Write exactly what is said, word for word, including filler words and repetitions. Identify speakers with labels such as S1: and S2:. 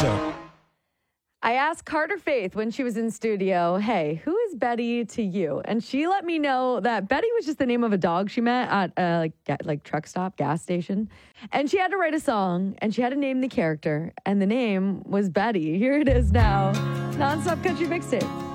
S1: so.
S2: I asked Carter Faith when she was in studio, hey, who is Betty to you? And she let me know that Betty was just the name of a dog she met at a like, ga- like truck stop, gas station. And she had to write a song and she had to name the character. And the name was Betty. Here it is now. Nonstop Country Mixtape.